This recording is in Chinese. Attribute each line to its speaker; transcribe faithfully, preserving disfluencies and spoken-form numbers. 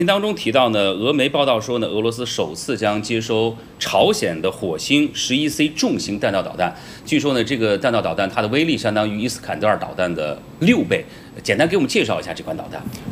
Speaker 1: 当中提到呢，俄媒报道说呢，俄罗斯首次将接收朝鲜的火星十一 C 重型弹道导弹。据说呢，这个弹道导弹它的威力相当于伊斯坎德尔导弹的六倍。简单给我们介绍一下这款导弹。